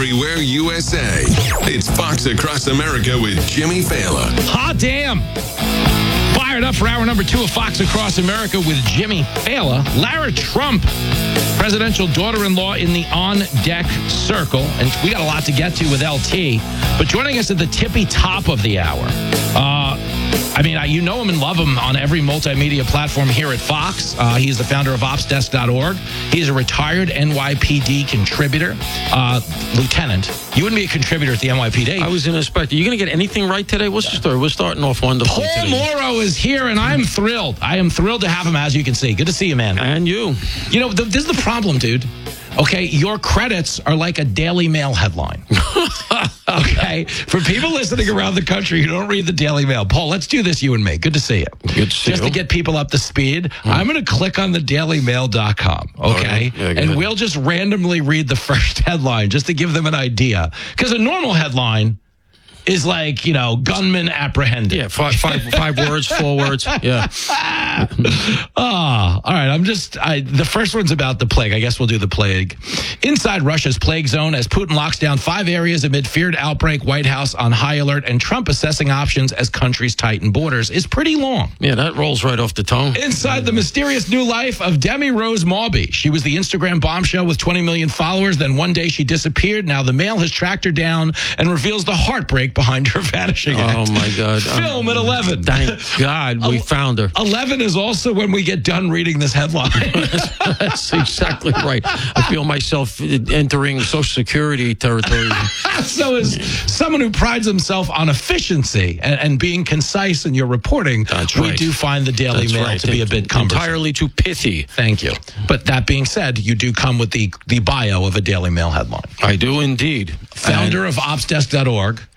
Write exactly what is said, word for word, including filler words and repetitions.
everywhere U S A. It's Fox Across America with Jimmy Fallon. Hot damn. Fired up for hour number two of Fox Across America with Jimmy Fallon. Lara Trump, presidential daughter-in-law in the on-deck circle. And we got a lot to get to with L T. But joining us at the tippy top of the hour, uh, I mean, you know him and love him on every multimedia platform here at Fox. Uh, he's the founder of ops desk dot org. He's a retired N Y P D contributor, uh, lieutenant. You wouldn't be a contributor at the N Y P D. I was an inspector. You going to get anything right today? What's the story? We're starting off wonderfully Paul today. Morrow is here, and I'm thrilled. I am thrilled to have him, as you can see. Good to see you, man. And you. You know, th- this is the problem, dude. Okay, your credits are like a Daily Mail headline. Okay, for people listening around the country who don't read the Daily Mail, Paul, let's do this, you and me. Good to see you. Good to see Just you. to get people up to speed, mm. I'm going to click on the daily mail dot com, okay? okay. Yeah, and ahead. we'll just randomly read the first headline just to give them an idea. Because a normal headline is like, you know, gunman apprehended. Yeah, five, five, five words, four words. Yeah. Ah, all right. I'm just, I, the first one's about the plague. I guess we'll do the plague. Inside Russia's plague zone as Putin locks down five areas amid feared outbreak, White House on high alert, and Trump assessing options as countries tighten borders is pretty long. Yeah, that rolls right off the tongue. Inside the mysterious new life of Demi Rose Maubey. She was the Instagram bombshell with twenty million followers. Then one day she disappeared. Now the Mail has tracked her down and reveals the heartbreak behind her vanishing act. Oh, my God. Film at eleven. Thank God we found her. eleven is also when we get done reading this headline. That's exactly right. I feel myself entering Social Security territory. So as someone who prides himself on efficiency and, and being concise in your reporting, That's we right. do find the Daily That's Mail right. to be a bit cumbersome. Entirely too pithy. Thank you. But that being said, you do come with the, the bio of a Daily Mail headline. I do indeed. Founder of ops desk dot org.